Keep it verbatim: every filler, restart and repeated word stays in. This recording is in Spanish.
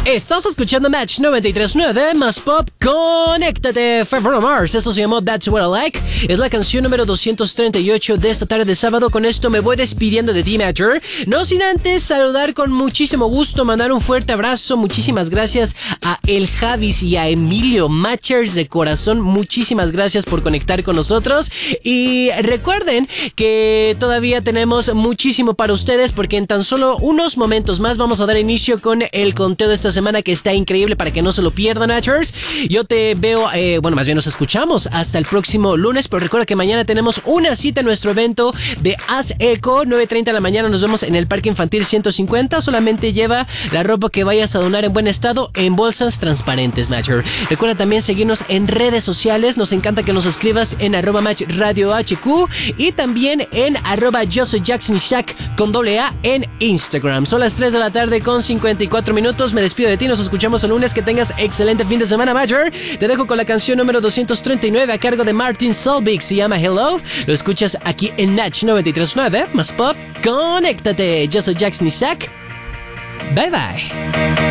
Estás escuchando Match noventa y tres punto nueve más pop. Conéctate, Bruno Mars. Eso se llamó That's What I Like. Es la canción número doscientos treinta y ocho de esta tarde de sábado. Con esto me voy despidiendo de D-Matcher. No sin antes saludar con muchísimo gusto, mandar un fuerte abrazo. Muchísimas gracias a El Javis y a Emilio Matchers de corazón. Muchísimas gracias por conectar con nosotros. Y recuerden que todavía tenemos muchísimo para ustedes, porque en tan solo unos momentos más vamos a dar inicio con el conteo de esta semana, que está increíble para que no se lo pierdan, Matchers. Yo te veo, eh, bueno, más bien nos escuchamos hasta el próximo lunes, pero recuerda que mañana tenemos una cita en nuestro evento de Haz Eco, nueve treinta de la mañana. Nos vemos en el Parque Infantil ciento cincuenta. Solamente lleva la ropa que vayas a donar en buen estado en bolsas transparentes, Matcher. Recuerda también seguirnos en redes sociales. Nos encanta que nos escribas en arroba match radio H Q y también en arroba yo soy Jackson Isaac con doble A en Instagram. Son las tres de la tarde con cincuenta y cuatro minutos. Me despido de ti, nos escuchamos el lunes. Que tengas excelente fin de semana, Matcher. Te dejo con la canción número doscientos treinta y nueve a cargo de Martin Solveig. Se llama Hello. Lo escuchas aquí en Natch noventa y tres punto nueve más pop. Conéctate. Yo soy Jackson Isaac. Bye bye.